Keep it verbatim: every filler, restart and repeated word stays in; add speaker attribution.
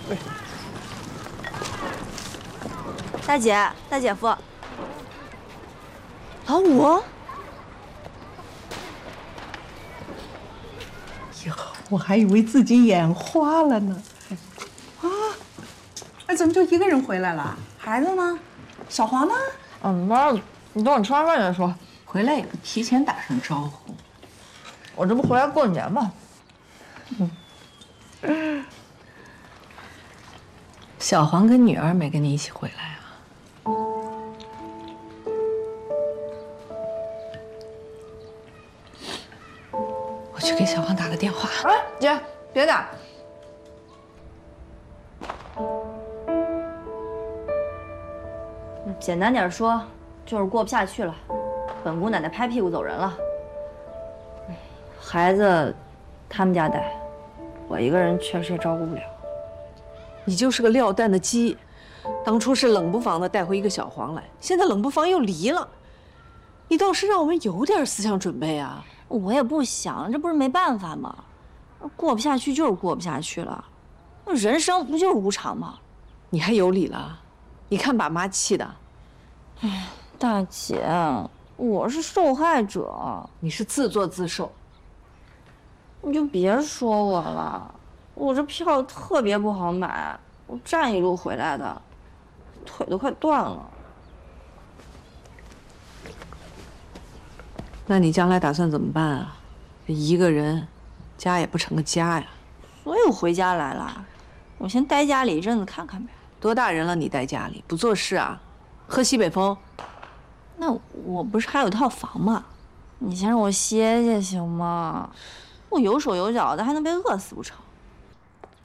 Speaker 1: 大姐，大姐夫，老五。
Speaker 2: 哟，我还以为自己眼花了呢。啊，哎，怎么就一个人回来了？孩子呢？小黄呢？
Speaker 3: 嗯，妈，你等我吃完饭再说。
Speaker 2: 回来也不提前打声招呼。
Speaker 3: 我这不回来过年吗？
Speaker 2: 嗯。小黄跟女儿没跟你一起回来啊？我去给小黄打个电话。
Speaker 3: 哎，姐，别打。
Speaker 1: 简单点说，就是过不下去了，本姑奶奶拍屁股走人了。孩子，他们家带，我一个人确实也照顾不了。
Speaker 4: 你就是个撂蛋的鸡，当初是冷不防的带回一个小黄来，现在冷不防又离了，你倒是让我们有点思想准备啊！
Speaker 1: 我也不想，这不是没办法吗？过不下去就是过不下去了，人生不就是无常吗？
Speaker 4: 你还有理了？你看把妈气的。
Speaker 1: 哎，大姐，我是受害者，
Speaker 4: 你是自作自受。
Speaker 1: 你就别说我了，我这票特别不好买，我站一路回来的，腿都快断了。
Speaker 4: 那你将来打算怎么办啊？这一个人，家也不成个家呀。
Speaker 1: 所以我回家来了，我先待家里一阵子看看呗。
Speaker 4: 多大人了，你待家里不做事啊？喝西北风？
Speaker 1: 那我不是还有套房吗？你先让我歇歇行吗？我有手有脚的，还能被饿死不成？